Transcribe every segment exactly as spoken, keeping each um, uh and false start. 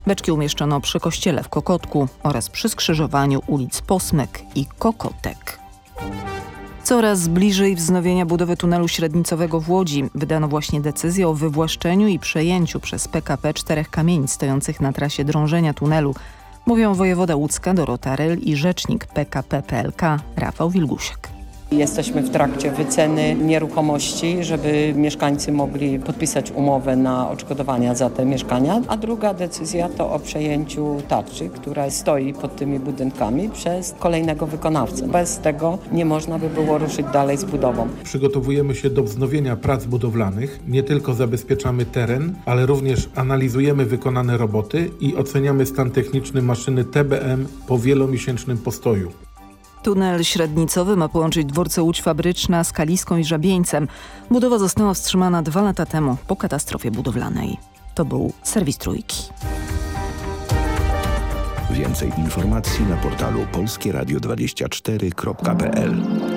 Beczki umieszczono przy kościele w Kokotku oraz przy skrzyżowaniu ulic Posmek i Kokotek. Coraz bliżej wznowienia budowy tunelu średnicowego w Łodzi. Wydano właśnie decyzję o wywłaszczeniu i przejęciu przez P K P czterech kamienic stojących na trasie drążenia tunelu. Mówią wojewoda łódzka Dorota Ryl i rzecznik P K P P L K Rafał Wilgusiak. Jesteśmy w trakcie wyceny nieruchomości, żeby mieszkańcy mogli podpisać umowę na odszkodowania za te mieszkania, a druga decyzja to o przejęciu tarczy, która stoi pod tymi budynkami przez kolejnego wykonawcę. Bez tego nie można by było ruszyć dalej z budową. Przygotowujemy się do wznowienia prac budowlanych. Nie tylko zabezpieczamy teren, ale również analizujemy wykonane roboty i oceniamy stan techniczny maszyny T B M po wielomiesięcznym postoju. Tunel średnicowy ma połączyć dworce Łódź Fabryczna z Kaliską i Żabieńcem. Budowa została wstrzymana dwa lata temu po katastrofie budowlanej. To był serwis Trójki. Więcej informacji na portalu polskie radio dwadzieścia cztery kropka p l.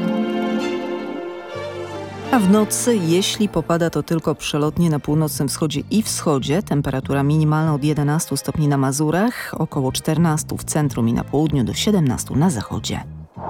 A w nocy, jeśli popada, to tylko przelotnie na północnym wschodzie i wschodzie. Temperatura minimalna od jedenastu stopni na Mazurach, około czternastu w centrum i na południu do siedemnastu na zachodzie.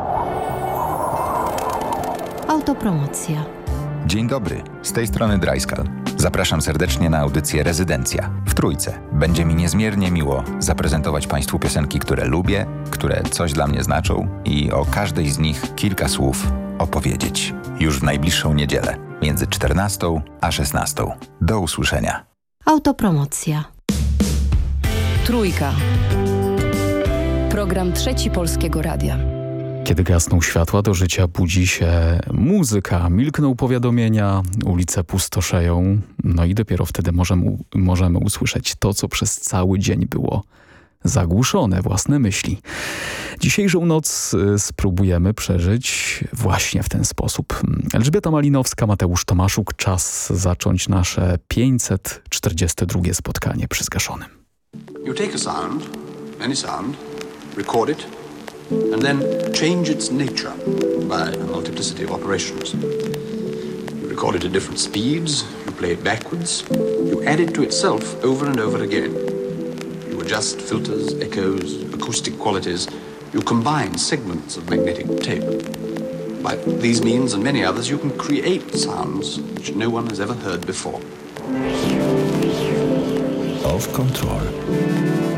Autopromocja. Dzień dobry, z tej strony Dreiskal. Zapraszam serdecznie na audycję Rezydencja w Trójce. Będzie mi niezmiernie miło zaprezentować Państwu piosenki, które lubię, które coś dla mnie znaczą i o każdej z nich kilka słów opowiedzieć. Już w najbliższą niedzielę, między czternastą a szesnastą. Do usłyszenia. Autopromocja. Trójka. Program Trzeci Polskiego Radia. Kiedy gasną światła, do życia budzi się muzyka, milkną powiadomienia, ulice pustoszeją, no i dopiero wtedy możemy, możemy usłyszeć to, co przez cały dzień było zagłuszone, własne myśli. Dzisiejszą noc spróbujemy przeżyć właśnie w ten sposób. Elżbieta Malinowska, Mateusz Tomaszuk, czas zacząć nasze pięćset czterdzieste drugie spotkanie przy zgaszonym. You take a sound, any sound, record it, and then change its nature by a multiplicity of operations. You record it at different speeds, you play it backwards, you add it to itself over and over again. You adjust filters, echoes, acoustic qualities, you combine segments of magnetic tape. By these means and many others you can create sounds which no one has ever heard before. Off Control.